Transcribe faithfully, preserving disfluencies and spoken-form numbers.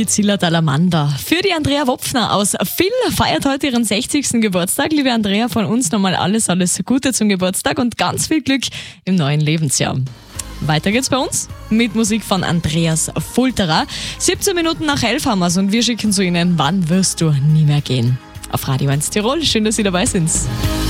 wie Zillertaler Für die Andrea Wopfner aus Vill feiert heute ihren sechzigsten Geburtstag. Liebe Andrea, von uns nochmal alles, alles Gute zum Geburtstag und ganz viel Glück im neuen Lebensjahr. Weiter geht's bei uns mit Musik von Andreas Fulterer. siebzehn Minuten nach elf haben wir's und wir schicken zu Ihnen Wann wirst du nie mehr gehen? Auf Radio eins Tirol. Schön, dass Sie dabei sind.